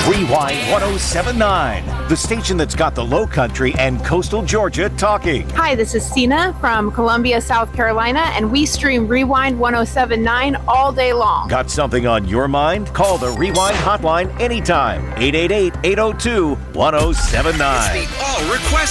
Rewind 1079, the station that's got the low country and coastal Georgia talking. Hi, this is Sina from Columbia, South Carolina, and we stream Rewind 1079 all day long. Got something on your mind? Call the Rewind hotline anytime. 888-802-1079. It's the all request